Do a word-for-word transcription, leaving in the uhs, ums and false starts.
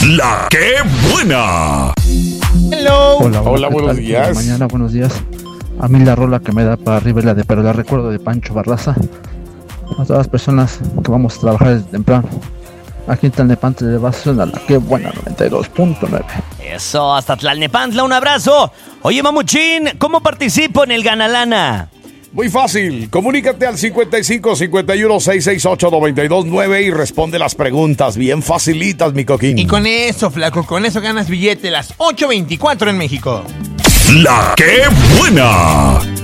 La que buena. Hello. Hola, hola, Hola, buenos ¿qué tal? días. Mañana, buenos días. A mí la rola que me da para arriba es la de Pero la recuerdo de Pancho Barraza. A todas las personas que vamos a trabajar desde temprano. Aquí en Tlalnepantla le va a sonar La que buena noventa y dos punto nueve. Eso, hasta Tlalnepantla, un abrazo. Oye, Mamuchín, ¿cómo participo en el Ganalana? Muy fácil, comunícate al cincuenta y cinco cincuenta y uno seiscientos sesenta y ocho noventa y dos nueve y responde las preguntas bien facilitas, mi coquín. Y con eso, flaco, con eso ganas billete las ocho veinticuatro en México. La que buena.